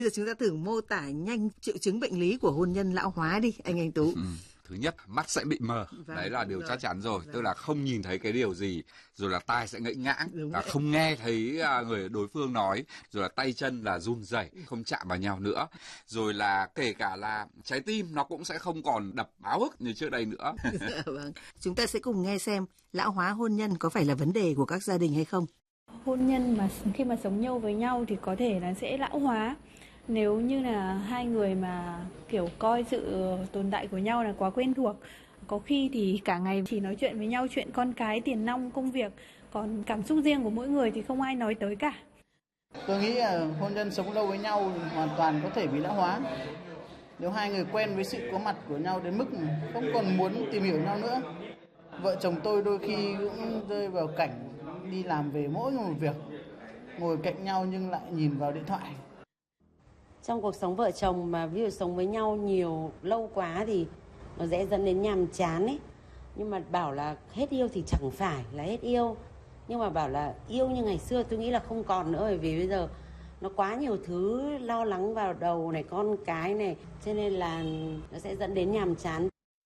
Bây giờ chúng ta thử mô tả nhanh triệu chứng bệnh lý của hôn nhân lão hóa đi, anh Tú. Thứ nhất, mắt sẽ bị mờ, đấy là điều chắc chắn rồi, tức là không nhìn thấy cái điều gì, rồi là tai sẽ ngẫy ngãng, không nghe thấy người đối phương nói, rồi là tay chân là run rẩy, không chạm vào nhau nữa, rồi là kể cả là trái tim nó cũng sẽ không còn đập háo hức như trước đây nữa. Vâng. Chúng ta sẽ cùng nghe xem lão hóa hôn nhân có phải là vấn đề của các gia đình hay không. Hôn nhân mà khi mà sống nhau với nhau thì có thể là sẽ lão hóa. Nếu như là hai người mà kiểu coi sự tồn tại của nhau là quá quen thuộc, có khi thì cả ngày chỉ nói chuyện với nhau chuyện con cái, tiền nong, công việc, còn cảm xúc riêng của mỗi người thì không ai nói tới cả. Tôi nghĩ là hôn nhân sống lâu với nhau hoàn toàn có thể bị lão hóa. Nếu hai người quen với sự có mặt của nhau đến mức không còn muốn tìm hiểu nhau nữa. Vợ chồng tôi đôi khi cũng rơi vào cảnh đi làm về mỗi một việc, ngồi cạnh nhau nhưng lại nhìn vào điện thoại. Trong cuộc sống vợ chồng mà ví dụ sống với nhau nhiều lâu quá thì nó dễ dẫn đến nhàm chán ấy. Nhưng mà bảo là hết yêu thì chẳng phải là hết yêu. Nhưng mà bảo là yêu như ngày xưa tôi nghĩ là không còn nữa, bởi vì bây giờ nó quá nhiều thứ lo lắng vào đầu này, con cái này, cho nên là nó sẽ dẫn đến nhàm chán.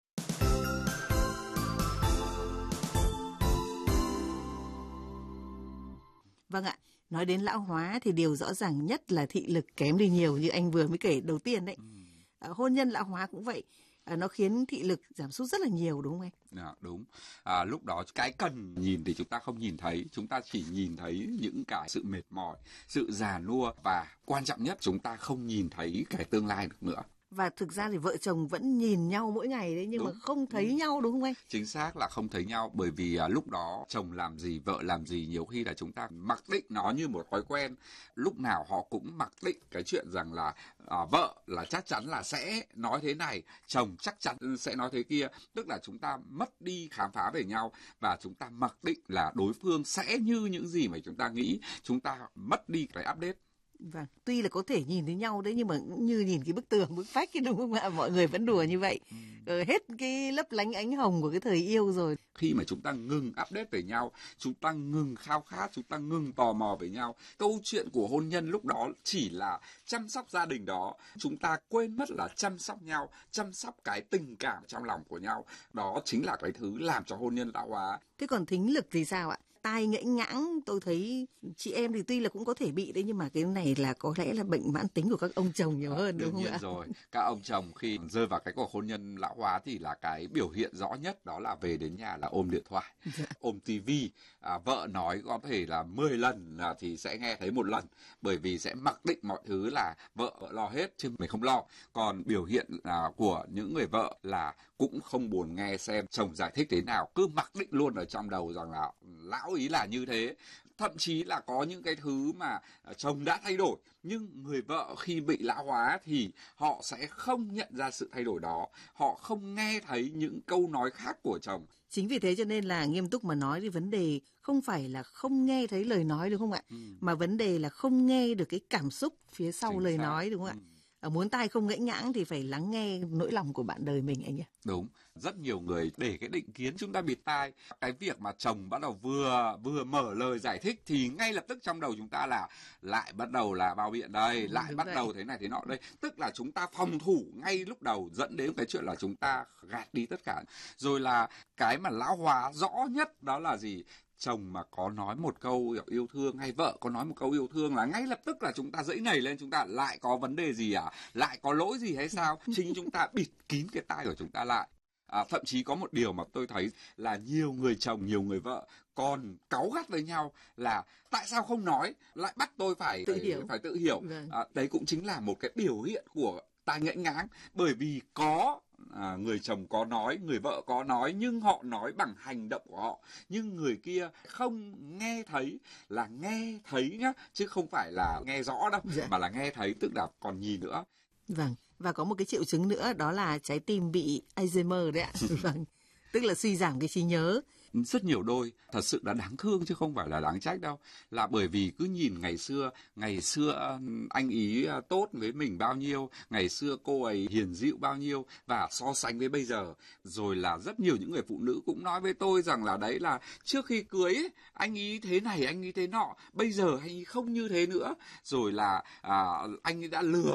Vâng ạ, nói đến lão hóa thì điều rõ ràng nhất là thị lực kém đi nhiều như anh vừa mới kể đầu tiên đấy. Hôn nhân lão hóa cũng vậy, nó khiến thị lực giảm sút rất là nhiều đúng không anh? Đúng. Lúc đó cái cần nhìn thì chúng ta không nhìn thấy, chúng ta chỉ nhìn thấy những cái sự mệt mỏi, sự già nua và quan trọng nhất chúng ta không nhìn thấy cái tương lai được nữa. Và thực ra thì vợ chồng vẫn nhìn nhau mỗi ngày đấy nhưng mà không thấy nhau đúng không anh? Chính xác là không thấy nhau, bởi vì lúc đó chồng làm gì, vợ làm gì nhiều khi là chúng ta mặc định nó như một thói quen. Lúc nào họ cũng mặc định cái chuyện rằng là vợ là chắc chắn là sẽ nói thế này, chồng chắc chắn sẽ nói thế kia. Tức là chúng ta mất đi khám phá về nhau và chúng ta mặc định là đối phương sẽ như những gì mà chúng ta nghĩ. Chúng ta mất đi cái update. Vâng, tuy là có thể nhìn thấy nhau đấy nhưng mà cũng như nhìn cái bức tường, bức vách đúng không ạ? Mọi người vẫn đùa như vậy. Hết cái lấp lánh ánh hồng của cái thời yêu rồi. Khi mà chúng ta ngừng update về nhau, chúng ta ngừng khao khát, chúng ta ngừng tò mò về nhau, câu chuyện của hôn nhân lúc đó chỉ là chăm sóc gia đình đó. Chúng ta quên mất là chăm sóc nhau, chăm sóc cái tình cảm trong lòng của nhau. Đó chính là cái thứ làm cho hôn nhân lão hóa. Thế còn thính lực thì sao ạ? Tai ngẫy ngãng, tôi thấy chị em thì tuy là cũng có thể bị đấy nhưng mà cái này là có lẽ là bệnh mãn tính của các ông chồng nhiều hơn đúng không ạ? Đương nhiên rồi, các ông chồng khi rơi vào cái cuộc hôn nhân lão hóa thì là cái biểu hiện rõ nhất đó là về đến nhà là ôm điện thoại, ôm tivi. Vợ nói có thể là 10 lần thì sẽ nghe thấy một lần, bởi vì sẽ mặc định mọi thứ là vợ lo hết chứ mình không lo. Còn biểu hiện của những người vợ là cũng không buồn nghe xem chồng giải thích thế nào, cứ mặc định luôn ở trong đầu rằng là lão ý là như thế. Thậm chí là có những cái thứ mà chồng đã thay đổi nhưng người vợ khi bị lão hóa thì họ sẽ không nhận ra sự thay đổi đó, họ không nghe thấy những câu nói khác của chồng. Chính vì thế cho nên là nghiêm túc mà nói thì vấn đề không phải là không nghe thấy lời nói đúng không ạ? Mà vấn đề là không nghe được cái cảm xúc phía sau Chính lời xác. nói đúng không ạ? Muốn tai không ngẫy ngãng thì phải lắng nghe nỗi lòng của bạn đời mình anh nhỉ? Đúng, rất nhiều người để cái định kiến chúng ta bịt tai. Cái việc mà chồng bắt đầu vừa mở lời giải thích thì ngay lập tức trong đầu chúng ta là lại bắt đầu là bao biện đây, lại đúng bắt vậy. đầu thế này thế nọ đây. Tức là chúng ta phòng thủ ngay lúc đầu dẫn đến cái chuyện là chúng ta gạt đi tất cả. Rồi là cái mà lão hóa rõ nhất đó là gì? Chồng mà có nói một câu yêu thương hay vợ có nói một câu yêu thương là ngay lập tức là chúng ta giãy nảy lên, chúng ta lại có vấn đề gì à? Lại có lỗi gì hay sao? Chính chúng ta bịt kín cái tai của chúng ta lại. Thậm chí có một điều mà tôi thấy là nhiều người chồng, nhiều người vợ còn cáu gắt với nhau là tại sao không nói, lại bắt tôi phải tự hiểu. Vâng. Đấy cũng chính là một cái biểu hiện của tai ngẫy ngãng, bởi vì có người chồng có nói, người vợ có nói nhưng họ nói bằng hành động của họ, nhưng người kia không nghe thấy, là nghe thấy nhá, chứ không phải là nghe rõ đâu, mà là nghe thấy, tức là còn nhìn nữa. Vâng, và có một cái triệu chứng nữa đó là trái tim bị Alzheimer đấy ạ. Vâng, tức là suy giảm cái trí nhớ. rất nhiều đôi thật sự đã đáng thương chứ không phải là đáng trách đâu, là bởi vì cứ nhìn ngày xưa anh ý tốt với mình bao nhiêu, ngày xưa cô ấy hiền dịu bao nhiêu, và so sánh với bây giờ. Rồi là rất nhiều những người phụ nữ cũng nói với tôi rằng là đấy là trước khi cưới ấy, anh ý thế này, anh ý thế nọ, bây giờ anh ý không như thế nữa, rồi là anh ấy đã lừa